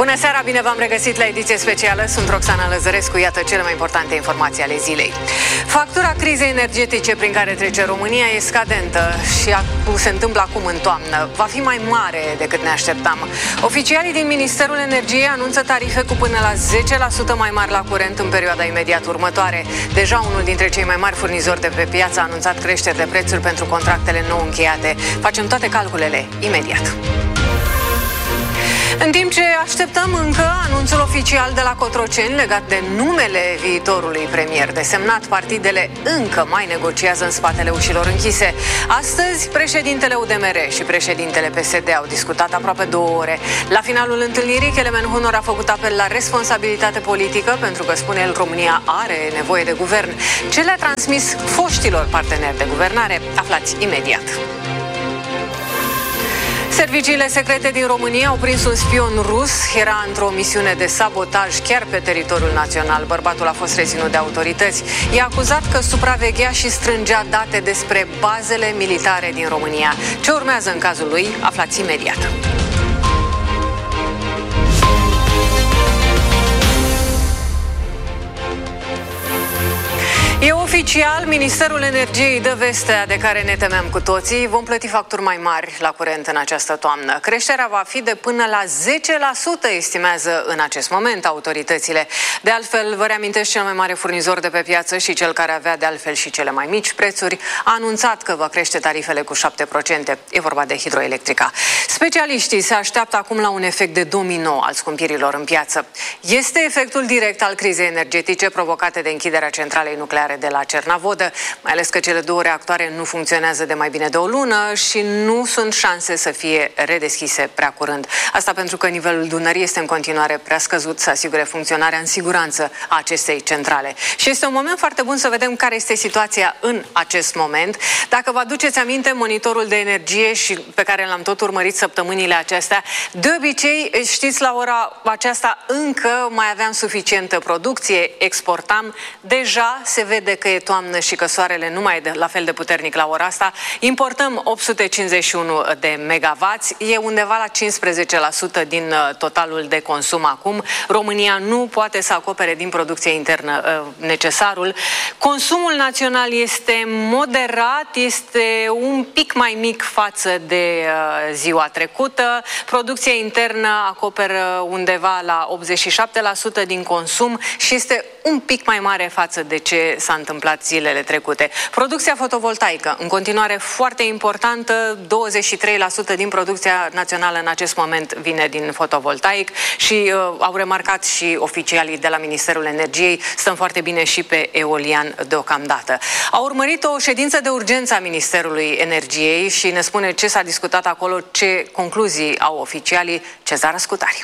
Bună seara, bine v-am regăsit la ediție specială. Sunt Roxana Lăzărescu, iată cele mai importante informații ale zilei. Factura crizei energetice prin care trece România e scadentă și se întâmplă acum în toamnă. Va fi mai mare decât ne așteptam. Oficialii din Ministerul Energiei anunță tarife cu până la 10% mai mari la curent în perioada imediat următoare. Deja unul dintre cei mai mari furnizori de pe piață a anunțat creșteri de prețuri pentru contractele nou încheiate. Facem toate calculele imediat. În timp ce așteptăm încă anunțul oficial de la Cotroceni legat de numele viitorului premier desemnat, partidele încă mai negociază în spatele ușilor închise. Astăzi, președintele UDMR și președintele PSD au discutat aproape 2 ore. La finalul întâlnirii, Kelemen Hunor a făcut apel la responsabilitate politică, pentru că, spune el, România are nevoie de guvern. Ce le-a transmis foștilor parteneri de guvernare? Aflați imediat. Serviciile secrete din România au prins un spion rus. Era într-o misiune de sabotaj chiar pe teritoriul național. Bărbatul a fost reținut de autorități. E acuzat că supraveghea și strângea date despre bazele militare din România. Ce urmează în cazul lui? Aflați imediat. E oficial, Ministerul Energiei dă vestea de care ne temeam cu toții. Vom plăti facturi mai mari la curent în această toamnă. Creșterea va fi de până la 10%, estimează în acest moment autoritățile. De altfel, vă reamintesc, cel mai mare furnizor de pe piață și cel care avea de altfel și cele mai mici prețuri a anunțat că va crește tarifele cu 7%. E vorba de Hidroelectrica. Specialiștii se așteaptă acum la un efect de domino al scumpirilor în piață. Este efectul direct al crizei energetice provocate de închiderea centralei nucleare de la Cernavodă, mai ales că cele 2 reactoare nu funcționează de mai bine de o lună și nu sunt șanse să fie redeschise prea curând. Asta pentru că nivelul Dunării este în continuare prea scăzut să asigure funcționarea în siguranță a acestei centrale. Și este un moment foarte bun să vedem care este situația în acest moment. Dacă vă aduceți aminte, monitorul de energie și pe care l-am tot urmărit săptămânile acestea, de obicei, știți, la ora aceasta încă mai aveam suficientă producție, exportam, deja se vede că e toamnă și că soarele nu mai e la fel de puternic la ora asta. Importăm 851 de megawatts, e undeva la 15% din totalul de consum acum. România nu poate să acopere din producție internă necesarul. Consumul național este moderat, este un pic mai mic față de ziua trecută. Producția internă acoperă undeva la 87% din consum și este un pic mai mare față de ce s-a întâmplat zilele trecute. Producția fotovoltaică, în continuare foarte importantă, 23% din producția națională în acest moment vine din fotovoltaic și au remarcat și oficialii de la Ministerul Energiei, stăm foarte bine și pe eolian deocamdată. A urmărit o ședință de urgență a Ministerului Energiei și ne spune ce s-a discutat acolo, ce concluzii au oficialii. Cezar Ascutari.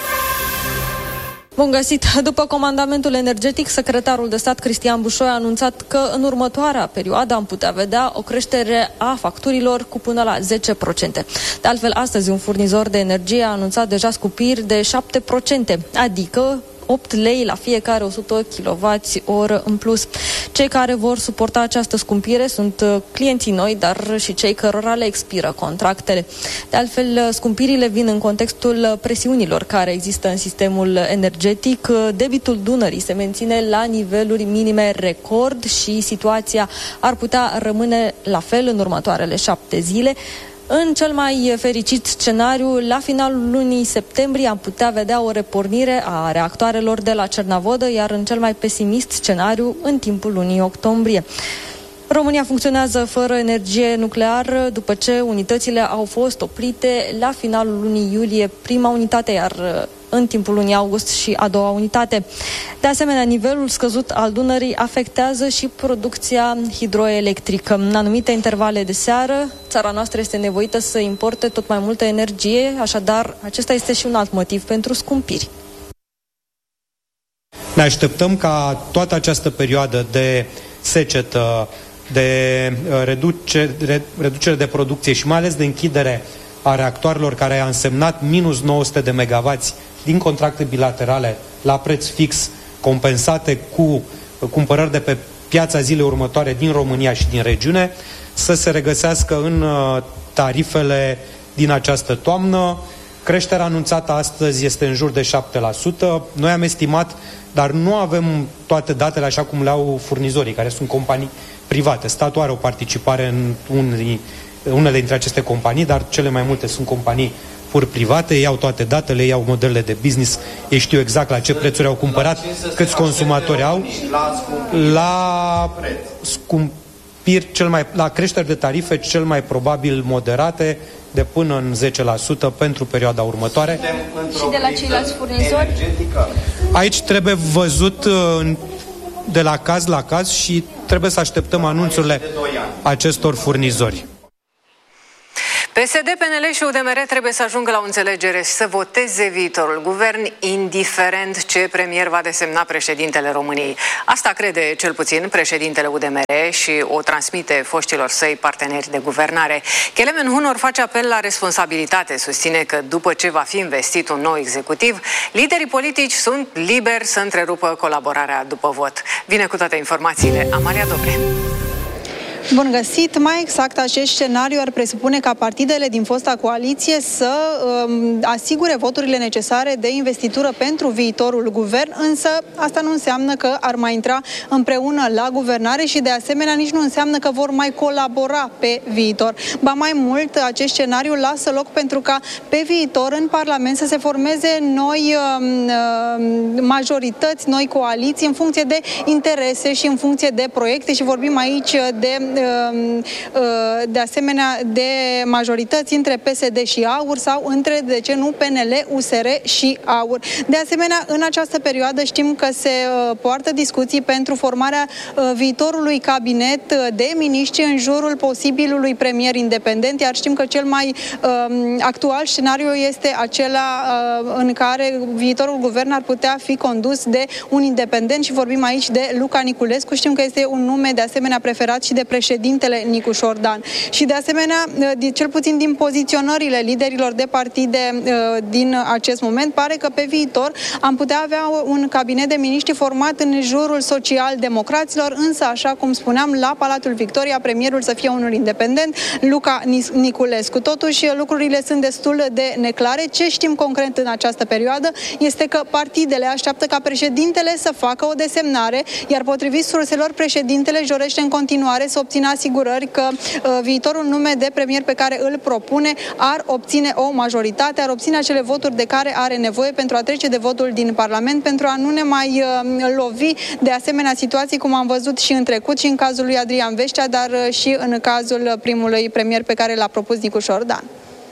Bun găsit! După comandamentul energetic, secretarul de stat Cristian Bușoi a anunțat că în următoarea perioadă am putea vedea o creștere a facturilor cu până la 10%. De altfel, astăzi un furnizor de energie a anunțat deja scumpiri de 7%, adică 8 lei la fiecare 100 kWh în plus. Cei care vor suporta această scumpire sunt clienții noi, dar și cei cărora le expiră contractele. De altfel, scumpirile vin în contextul presiunilor care există în sistemul energetic. Debitul Dunării se menține la niveluri minime record și situația ar putea rămâne la fel în următoarele 7 zile. În cel mai fericit scenariu, la finalul lunii septembrie am putea vedea o repornire a reactoarelor de la Cernavodă, iar în cel mai pesimist scenariu, în timpul lunii octombrie. România funcționează fără energie nucleară după ce unitățile au fost oprite la finalul lunii iulie, prima unitate, iar în timpul lunii august și a doua unitate. De asemenea, nivelul scăzut al Dunării afectează și producția hidroelectrică. În anumite intervale de seară, țara noastră este nevoită să importe tot mai multă energie, așadar, acesta este și un alt motiv pentru scumpiri. Ne așteptăm ca toată această perioadă de secetă, de reducere de producție și mai ales de închidere a reactoarelor, care a însemnat minus 900 de megawatts din contracte bilaterale la preț fix, compensate cu cumpărări de pe piața zilei următoare din România și din regiune, să se regăsească în tarifele din această toamnă. Creșterea anunțată astăzi este în jur de 7%. Noi am estimat, dar nu avem toate datele așa cum le-au furnizorii, care sunt companii private. Statul are o participare în unele dintre aceste companii, dar cele mai multe sunt companii pur private, ei au toate datele, ei au modelele de business, ei știu exact la ce prețuri au cumpărat, câți consumatori au, la creșteri de tarife cel mai probabil moderate, de până în 10% pentru perioada următoare. Și de la ceilalți furnizori? Aici trebuie văzut de la caz la caz și trebuie să așteptăm anunțurile acestor furnizori. PSD, PNL și UDMR trebuie să ajungă la o înțelegere și să voteze viitorul guvern, indiferent ce premier va desemna președintele României. Asta crede cel puțin președintele UDMR și o transmite foștilor săi parteneri de guvernare. Kelemen Hunor face apel la responsabilitate, susține că după ce va fi investit un nou executiv, liderii politici sunt liberi să întrerupă colaborarea după vot. Vine cu toate informațiile Amalia Dobre. Bun găsit! Mai exact, acest scenariu ar presupune ca partidele din fosta coaliție să asigure voturile necesare de investitură pentru viitorul guvern, însă asta nu înseamnă că ar mai intra împreună la guvernare și de asemenea nici nu înseamnă că vor mai colabora pe viitor. Ba mai mult, acest scenariu lasă loc pentru ca pe viitor în Parlament să se formeze noi majorități, noi coaliții în funcție de interese și în funcție de proiecte și vorbim aici de asemenea de majorități între PSD și AUR sau între, de ce nu, PNL, USR și AUR. De asemenea, în această perioadă știm că se poartă discuții pentru formarea viitorului cabinet de miniștri în jurul posibilului premier independent, iar știm că cel mai actual scenariu este acela în care viitorul guvern ar putea fi condus de un independent și vorbim aici de Luca Niculescu. Știm că este un nume de asemenea preferat și de președintele Nicușor Dan. Și de asemenea, cel puțin din poziționările liderilor de partide din acest moment, pare că pe viitor am putea avea un cabinet de miniștri format în jurul social-democraților, însă, așa cum spuneam, la Palatul Victoria, premierul să fie unul independent, Luca Niculescu. Totuși, lucrurile sunt destul de neclare. Ce știm concret în această perioadă este că partidele așteaptă ca președintele să facă o desemnare, iar potrivit surselor, președintele își dorește în continuare să obțină asigurări că viitorul nume de premier pe care îl propune ar obține o majoritate, ar obține acele voturi de care are nevoie pentru a trece de votul din Parlament, pentru a nu ne mai lovi de asemenea situații cum am văzut și în trecut și în cazul lui Adrian Veștea, dar și în cazul primului premier pe care l-a propus Nicușor Dan.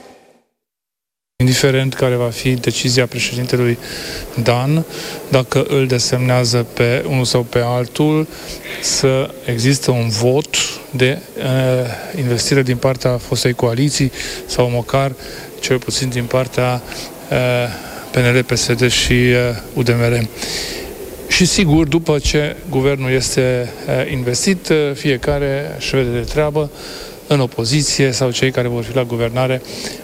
Indiferent care va fi decizia președintelui Dan, dacă îl desemnează pe unul sau pe altul, să există un vot de investire din partea fostei coaliții sau măcar cel puțin din partea PNL, PSD și UDMR. Și sigur, după ce guvernul este investit, fiecare își vede de treabă în opoziție sau cei care vor fi la guvernare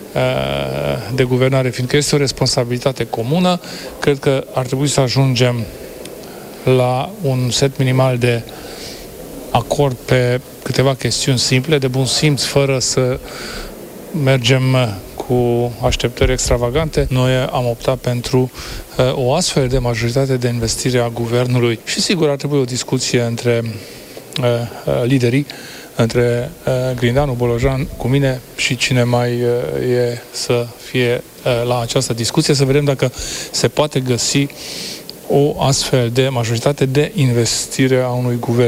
de guvernare, fiindcă este o responsabilitate comună. Cred că ar trebui să ajungem la un set minimal de acord pe câteva chestiuni simple, de bun simț, fără să mergem cu așteptări extravagante. Noi am optat pentru o astfel de majoritate de investire a guvernului și sigur ar trebui o discuție între liderii, între Grindanu, Bolojan, cu mine și cine mai e să fie la această discuție, să vedem dacă se poate găsi o astfel de majoritate de investire a unui guvern.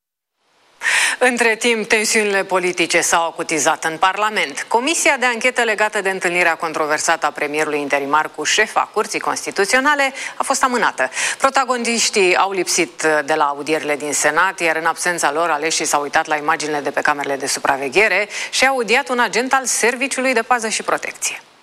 Între timp, tensiunile politice s-au acutizat în Parlament. Comisia de anchetă legată de întâlnirea controversată a premierului interimar cu șefa Curții Constituționale a fost amânată. Protagoniștii au lipsit de la audierile din Senat, iar în absența lor, aleșii s-au uitat la imaginile de pe camerele de supraveghere și au audiat un agent al Serviciului de Pază și Protecție.